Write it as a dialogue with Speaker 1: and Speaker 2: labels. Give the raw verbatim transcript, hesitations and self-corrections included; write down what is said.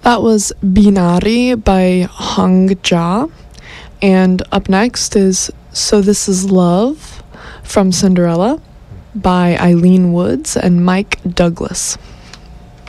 Speaker 1: That was Binari by Hung Ja. And up next is So This Is Love from Cinderella by Eileen Woods and Mike Douglas.